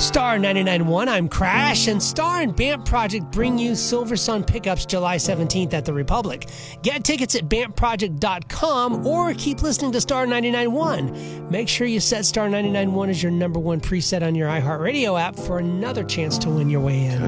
Star 99.1, I'm Crash, and Star and BAMP Project bring you Silver Sun Pickups July 17th at the Republic. Get tickets at BAMPproject.com or keep listening to Star 99.1. Make sure you set Star 99.1 as your number one preset on your iHeartRadio app for another chance to win your way in.